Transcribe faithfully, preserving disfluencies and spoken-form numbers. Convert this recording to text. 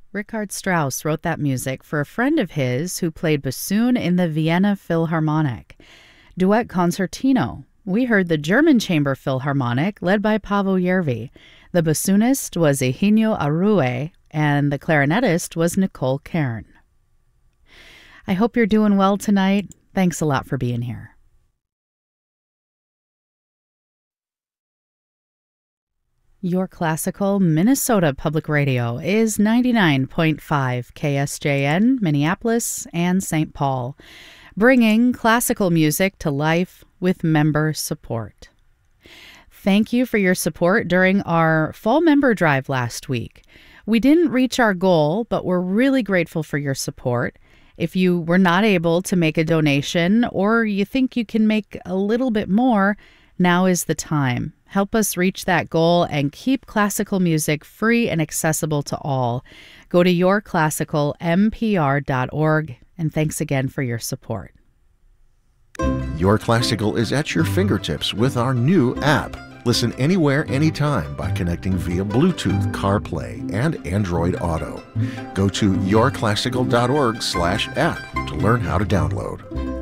Richard Strauss wrote that music for a friend of his who played bassoon in the Vienna Philharmonic. Duet Concertino. We heard the German Chamber Philharmonic led by Paavo Järvi. The bassoonist was Eugenio Arue, and the clarinetist was Nicole Kern. I hope you're doing well tonight. Thanks a lot for being here. Your Classical Minnesota Public Radio is ninety-nine point five K S J N, Minneapolis and Saint Paul, bringing classical music to life with member support. Thank you for your support during our fall member drive last week. We didn't reach our goal, but we're really grateful for your support. If you were not able to make a donation or you think you can make a little bit more, now is the time. Help us reach that goal and keep classical music free and accessible to all. Go to your classical m p r dot org, and thanks again for your support. Your Classical is at your fingertips with our new app. Listen anywhere, anytime by connecting via Bluetooth, CarPlay, and Android Auto. Go to your classical dot org slash app to learn how to download.